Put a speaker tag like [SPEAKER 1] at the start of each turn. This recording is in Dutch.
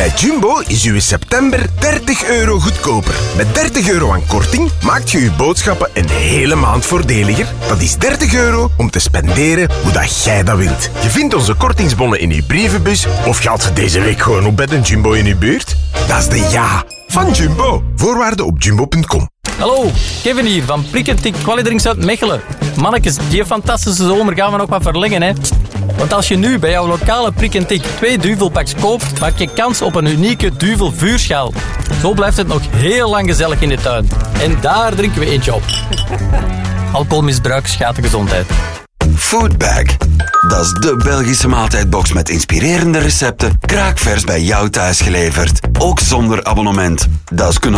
[SPEAKER 1] Bij Jumbo is uw september €30 goedkoper. Met €30 aan korting maakt je uw boodschappen een hele maand voordeliger. Dat is €30 om te spenderen hoe dat jij dat wilt. Je vindt onze kortingsbonnen in uw brievenbus of je haalt ze deze week gewoon op bij de Jumbo in uw buurt. Dat is de ja van Jumbo. Voorwaarden op jumbo.com.
[SPEAKER 2] Hallo, Kevin hier van Prick & Tick Qualidrinks uit Mechelen. Mannetjes, die fantastische zomer gaan we nog wat verlengen, hè. Want als je nu bij jouw lokale Prick & Tick 2 duvelpacks koopt, maak je kans op een unieke duvel vuurschaal. Zo blijft het nog heel lang gezellig in de tuin. En daar drinken we eentje op. Alcoholmisbruik schaadt de gezondheid.
[SPEAKER 3] Foodbag. Dat is de Belgische maaltijdbox met inspirerende recepten, kraakvers bij jou thuis geleverd. Ook zonder abonnement. Dat is kunnen